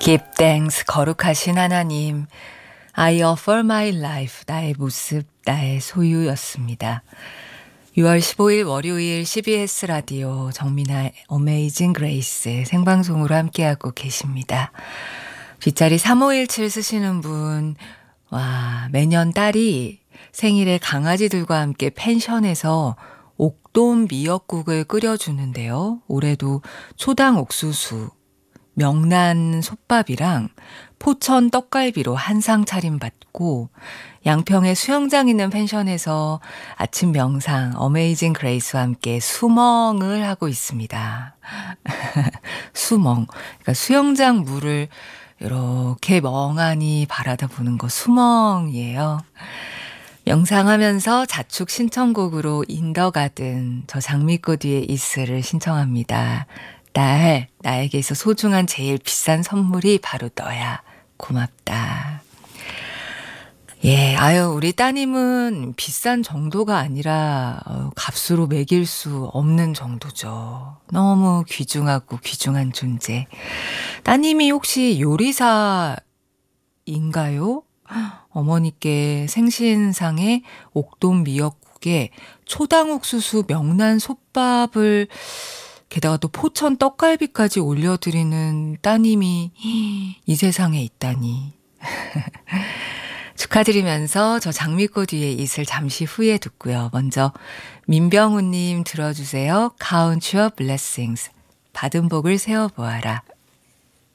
Give thanks, 거룩하신 하나님. I offer my life, 나의 모습, 나의 소유였습니다. 6월 15일 월요일 CBS 라디오 정민아의 Amazing Grace 생방송으로 함께하고 계십니다. 뒷자리 3517 쓰시는 분, 와, 매년 딸이 생일에 강아지들과 함께 펜션에서 옥돔 미역국을 끓여주는데요. 올해도 초당 옥수수, 명란 솥밥이랑 포천 떡갈비로 한상 차림받고 양평에 수영장 있는 펜션에서 아침 명상 어메이징 그레이스와 함께 수멍을 하고 있습니다. 수멍. 그러니까 수영장 물을 이렇게 멍하니 바라다 보는 거 수멍이에요. 명상하면서 자축 신청곡으로 인더가든 저 장미꽃 위에 이슬을 신청합니다. 딸, 나에게서 소중한 제일 비싼 선물이 바로 너야. 고맙다. 예, 아유, 우리 따님은 비싼 정도가 아니라 값으로 매길 수 없는 정도죠. 너무 귀중하고 귀중한 존재. 따님이 혹시 요리사인가요? 어머니께 생신상에 옥돔 미역국에 초당옥수수 명란 솥밥을 게다가 또 포천 떡갈비까지 올려드리는 따님이 이 세상에 있다니. 축하드리면서 저 장미꽃 위에 이슬 잠시 후에 듣고요. 먼저 민병우님 들어주세요. Count your blessings. 받은 복을 세어보아라.